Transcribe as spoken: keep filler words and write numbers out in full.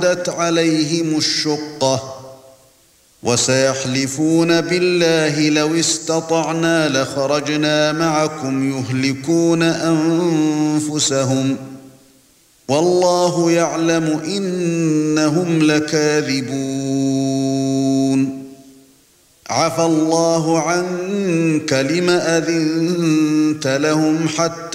عليهم الشقة وسيحلفون بالله لو استطعنا لخرجنا معكم يهلكون أنفسهم والله يعلم إنهم لكاذبون عفى الله عنك لم أذنت لهم حتى